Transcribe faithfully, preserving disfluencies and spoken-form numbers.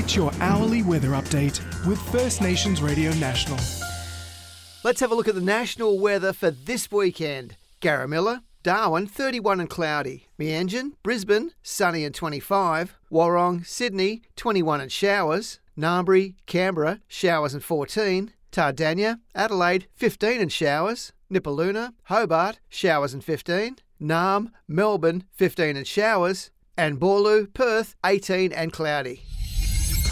Get your hourly weather update with First Nations Radio National. Let's have a look at the national weather for this weekend. Garamilla, Darwin, thirty-one and cloudy. Meanjin, Brisbane, sunny and twenty-five. Warrong, Sydney, twenty-one and showers. Narmbri, Canberra, showers and fourteen. Tardania, Adelaide, fifteen and showers. Nipaluna, Hobart, showers and fifteen. Narm, Melbourne, fifteen and showers. And Boorloo, Perth, eighteen and cloudy.